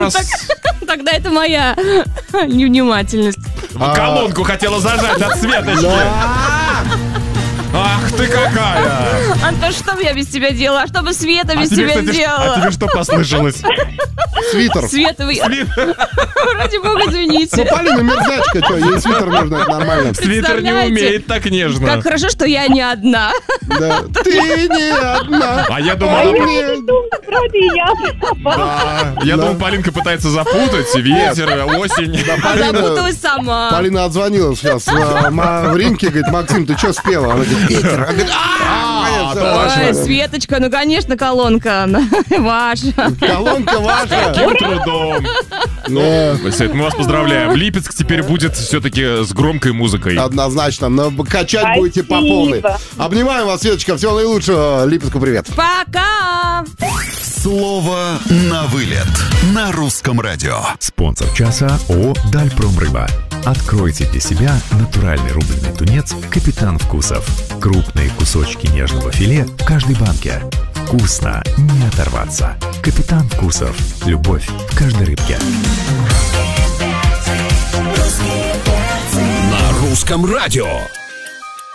Тогда это моя невнимательность. Колонку хотела зажать от Светочки. Ах ты какая! Антон, что бы я без тебя делала? А что бы Света без тебя делала? А тебе что послышалось? Свитер. Света, вы... Ради бога, извините. Ну, Полина мерзячка, что, ей свитер нужно, это нормально. Свитер не умеет так нежно. Как хорошо, что я не одна. Да. Ты не одна. А я думал, Я думал, Полинка пытается запутать ветер, осень. А запуталась сама. Полина отзвонила сейчас в Римке, говорит: Максим, ты что спела? Она говорит: ветер. Она говорит: Ой, Светочка, ну, конечно, колонка ваша. Колонка ваша. Каким трудом. Свет, мы вас поздравляем. Липецк теперь будет все-таки с громкой музыкой. Однозначно, но качать будете по полной. Обнимаем вас, Светочка, всего наилучшего. Липецку привет. Пока! Слово на вылет на Русском радио. Спонсор часа ООО «Дальпромрыба». Откройте для себя натуральный рубленый тунец «Капитан Вкусов». Крупные кусочки нежного филе в каждой банке. Вкусно, не оторваться. «Капитан Вкусов». Любовь в каждой рыбке. На Русском радио.